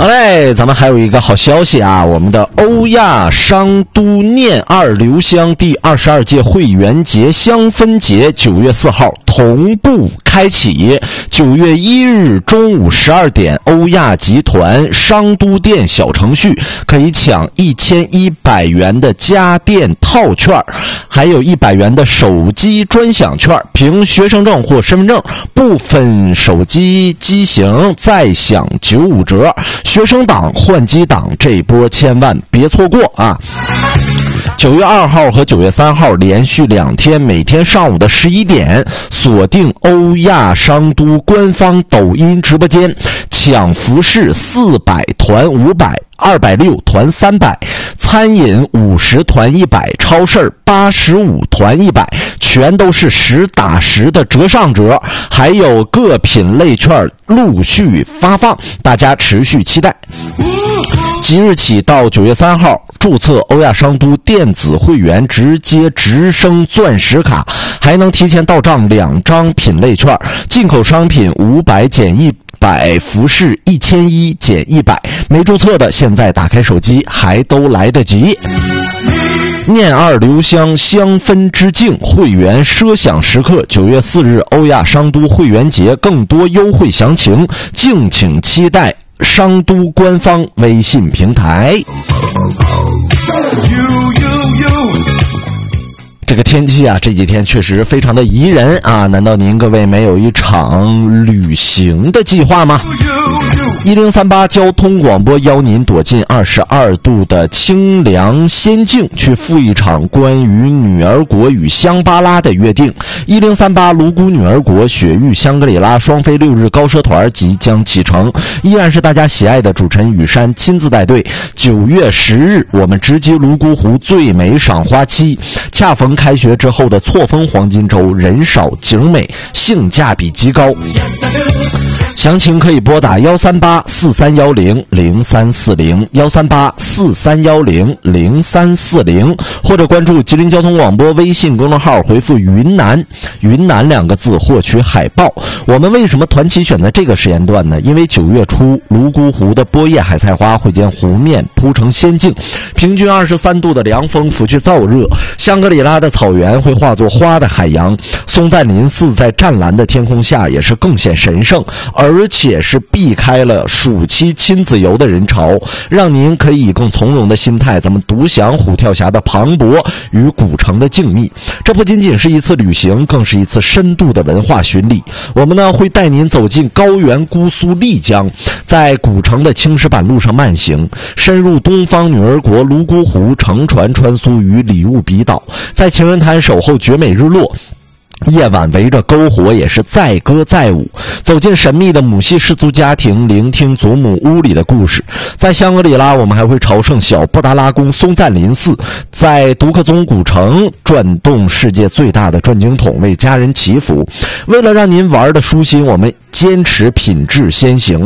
好嘞，咱们还有一个好消息啊，我们的欧亚商都念二留香第22届会员节香氛节9月4号同步开启。9月1日中午12点，欧亚集团商都店小程序可以抢1100元的家电套券，还有100元的手机专享券，凭学生证或身份证，部分手机机型再享95折。学生党换机党这一波千万别错过啊！9月2号和9月3号连续2天，每天上午的11点，锁定欧亚商都官方抖音直播间，抢服饰400团500，260团300，餐饮50团100，超市85团100，全都是实打实的折上折，还有各品类券陆续发放，大家持续期待。即日起到9月3号，注册欧亚商都电子会员直接直升钻石卡，还能提前到账2张品类券，进口商品500减100，服饰1100减100，没注册的现在打开手机还都来得及。念二留香香氛之境会员奢享时刻，9月4日欧亚商都会员节，更多优惠详情敬请期待商都官方微信平台。这个天气啊，这几天确实非常的宜人啊！难道您各位没有一场旅行的计划吗？1038交通广播邀您躲进22度的清凉仙境，去赴一场关于女儿国与香巴拉的约定。1038泸沽女儿国雪域香格里拉双飞6日高奢团即将启程，依然是大家喜爱的主持人雨山亲自带队。9月10日，我们直击泸沽湖最美赏花期，恰逢开学之后的错峰黄金周，人少景美，性价比极高。详情可以拨打13843100340，13843100340，或者关注吉林交通广播微信公众号，回复云南2个字获取海报。我们为什么团期选在这个时间段呢？因为9月初泸沽湖的波叶海菜花会将湖面铺成仙境，平均23度的凉风拂去燥热，香格里拉的草原会化作花的海洋，松赞林寺在湛蓝的天空下也是更显神圣，而且是避开了暑期亲子游的人潮，让您可以以更从容的心态，咱们独享虎跳峡的磅礴与古城的静谧。这不仅仅是一次旅行，更是一次深度的文化巡礼。我们呢会带您走进高原姑苏丽江，在古城的青石板路上慢行，深入东方女儿国泸沽湖，乘船穿梭于礼物比岛，在情人潭守候绝美日落，夜晚围着篝火也是载歌载舞，走进神秘的母系氏族家庭，聆听祖母屋里的故事。在香格里拉，我们还会朝圣小布达拉宫、松赞林寺，在独克宗古城转动世界最大的转经筒，为家人祈福。为了让您玩的舒心，我们坚持品质先行